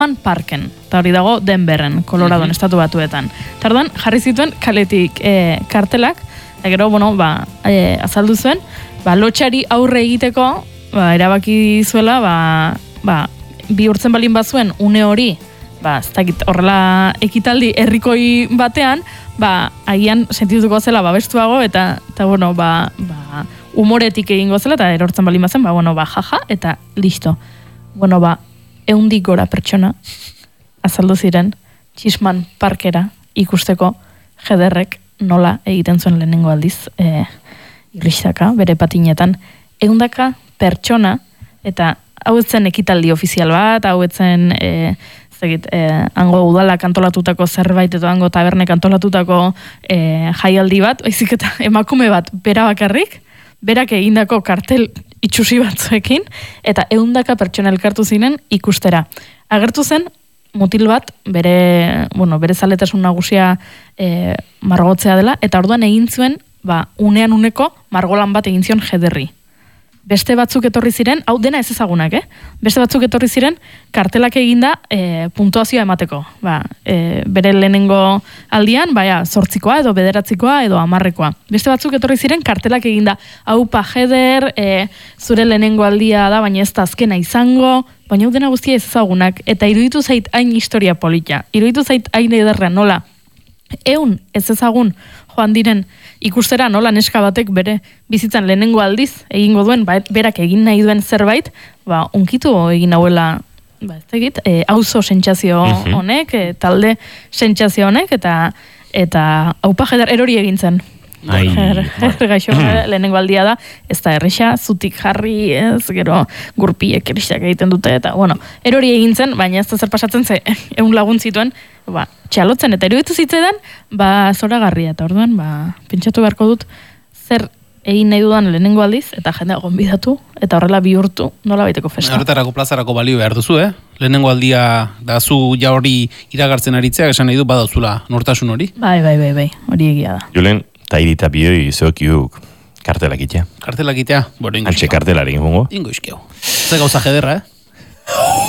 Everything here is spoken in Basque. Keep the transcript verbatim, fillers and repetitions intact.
Parken, eta hori dago Denverren, Coloradoan, mm-hmm. estatu batuetan. Eta orduan, jarri zituen kaletik e, kartelak, eta gero, bueno, ba, e, azaldu zuen, ba, lotxari aurre egiteko, ba, erabaki zuela, ba, ba, bi urtzen balin bazuen une hori, ba, ez dakit horrela ekitaldi herrikoi batean, ba, agian sentituko zela babestuago, eta, eta bueno, ba, ba, humoretik egingo zela, eta erortzen balin bazen, ba, bueno, ba, jaja, eta listo. Bueno, ba, eundik gora pertsona azaldu ziren Txisman Parkera ikusteko jederrek nola egiten zuen lehenengo aldiz e, irristaka, bere patinetan. Eundaka pertsona, eta hau etzen ekitaldi ofizial bat, hau etzen e, zegit, e, hango udalak antolatutako zerbait, edo hango tabernek antolatutako e, jaialdi bat, baizik eta emakume bat bera bakarrik, berak egindako kartel itxusi batzuekin, eta eundaka pertsona elkartu zinen ikustera. Agertu zen, mutil bat, bere, bueno, bere zaletasun nagusia e, margotzea dela, eta orduan egin zuen, ba, unean uneko margolan bat egin zion jederri. Beste batzuk etorri ziren, hau dena ez ezagunak, eh? Beste batzuk etorri ziren, kartelak eginda e, puntuazioa emateko. Ba, e, bere lehenengo aldian, baina, zortzikoa edo bederatzikoa edo amarrekoa. Beste batzuk etorri ziren, kartelak eginda, hau pa jeder, e, zure lehenengo aldia da, baina ez da azkena izango, baina hau dena guztia ez ezagunak, eta iruditu zait hain historia polita. Iruditu zait hain ederra, nola? Eun ez ezagun joan diren ikustera nola neska batek bere bizitzan lehenengo aldiz egingo duen, ba, berak egin nahi duen zerbait, ba, unkitu egin hauela, ba, ez egit, e, auzo sentsazio honek, e, talde sentsazio honek, eta eta aupa jeder erori egin zen. Gaixo, lehenengo aldia da, ez da erresa, zutik jarri, ez, gero gurpiek erixak egiten dute, eta, bueno, erori egin zen, baina ez da zer pasatzen ze, egun lagun zituen, ba, txalotzen, eta eruditu zitzetan, ba, zoragarria, eta orduan, ba, pentsatu beharko dut, zer egin nahi dudan lehenengo aldiz, eta jendea gonbidatu, eta horrela bihurtu, nola baiteko festa. Horretarako plazarako balio behar duzu, eh? Lehenengo aldia da zu ja hori iragartzen aritzea, esan nahi du badauzula nortasun hori? Bai, bai, bai, bai, hori egia da. Julen, tairita bioi zokiuk kartelak itea. Kartelak itea? Bueno, Altxe kartelari ingongo. Ingo izkeu. Zer gauza jederra, eh?